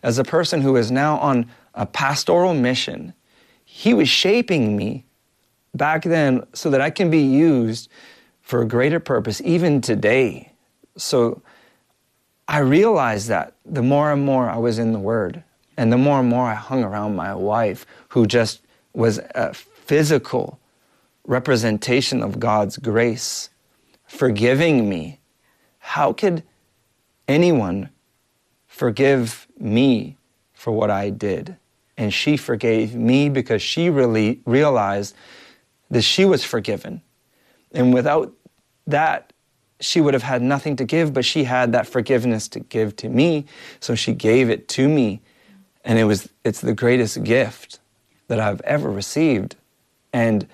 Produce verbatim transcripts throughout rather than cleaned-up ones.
as a person who is now on a pastoral mission, he was shaping me back then so that I can be used for a greater purpose, even today. So I realized that the more and more I was in the Word, and the more and more I hung around my wife, who just was a physical representation of God's grace, forgiving me. How could anyone forgive me for what I did? And she forgave me because she really realized that she was forgiven. And without that, she would have had nothing to give, but she had that forgiveness to give to me, so she gave it to me. And it was, it's the greatest gift that I've ever received. And,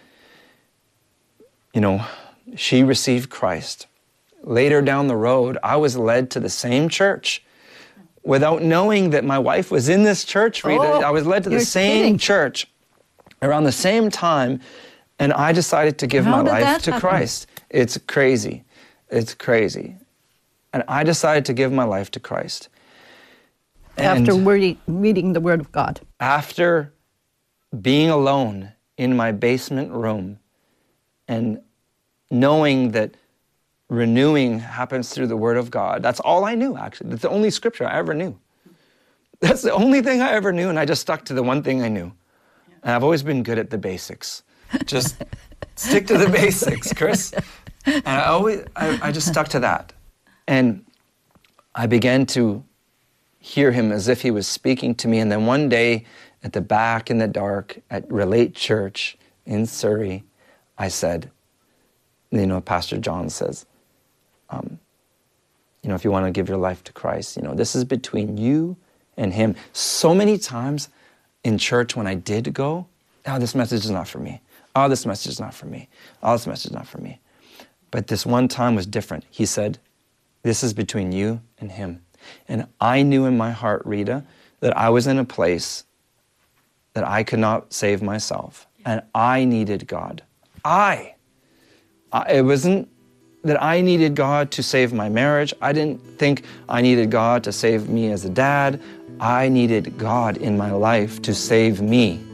you know, she received Christ. Later down the road, I was led to the same church without knowing that my wife was in this church, Rita. Oh, I was led to the same kidding. church around the same time, and I decided to give How my did life that to happen? Christ. It's crazy. It's crazy. And I decided to give my life to Christ. And After reading, reading the Word of God. after being alone in my basement room and knowing that renewing happens through the Word of God, that's all I knew, actually. That's the only scripture I ever knew. That's the only thing I ever knew, and I just stuck to the one thing I knew. And I've always been good at the basics. Just stick to the basics, Chris. And I always, I, I just stuck to that. And I began to hear him as if he was speaking to me. And then one day, at the back in the dark at Relate Church in Surrey, I said, you know, Pastor John says, um, you know, if you want to give your life to Christ, you know, this is between you and him. So many times in church when I did go, oh, this message is not for me. Oh, this message is not for me. Oh, this message is not for me. But this one time was different. He said, this is between you and him. And I knew in my heart, Rita, that I was in a place that I could not save myself. And I needed God. I. I it wasn't that I needed God to save my marriage. I didn't think I needed God to save me as a dad. I needed God in my life to save me.